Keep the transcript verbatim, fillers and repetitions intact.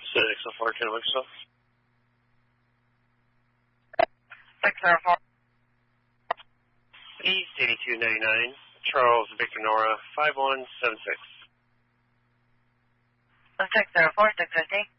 six oh four, can I look stuff? six oh four. East eighty-two ninety-nine, Charles Victor Nora, five one seven six. six oh four, six fifty.